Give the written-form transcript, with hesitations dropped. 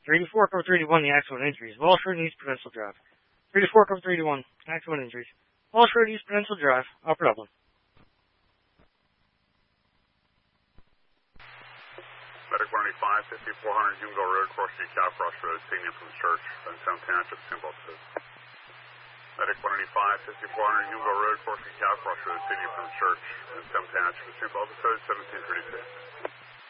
3 to 4, cover 3 to 1, the accident injuries. Walsh Road and East Prudential Drive. 3 to 4, cover 3 to 1, accident injuries. Walsh Road, East Prudential Drive, Upper Dublin. Medic 185, 5400 Huonville Road, Cross-Street, Calcross Road, taking from the church, and Town Township, St. Paul's. Medic 185, 5400 Huonville Road, Cross-Street, Calcross Road, taking from the church, and Town Township, St. Paul's, 1736.